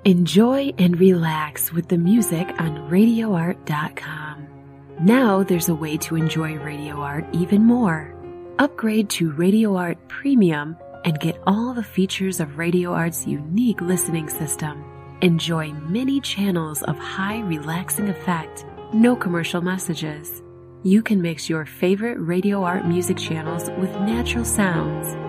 Enjoy and relax with the music on RadioArt.com. Now there's a way to enjoy Radio Art even more. Upgrade to Radio Art Premium and get all the features of Radio Art's unique listening system. Enjoy many channels of high relaxing effect, no commercial messages. You can mix your favorite Radio Art music channels with natural sounds.